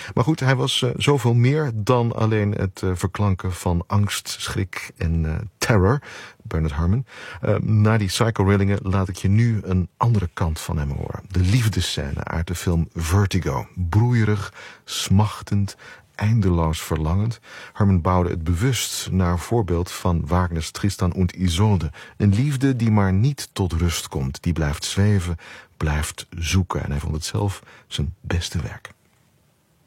Maar goed, hij was zoveel meer dan alleen het verklanken van angst, schrik en terror. Bernard Herrmann. Na die psycho-rillingen laat ik je nu een andere kant van hem horen. De liefdesscène uit de film Vertigo. Broeierig, smachtend, eindeloos verlangend. Herrmann bouwde het bewust naar voorbeeld van Wagner's Tristan und Isolde. Een liefde die maar niet tot rust komt. Die blijft zweven, blijft zoeken. En hij vond het zelf zijn beste werk.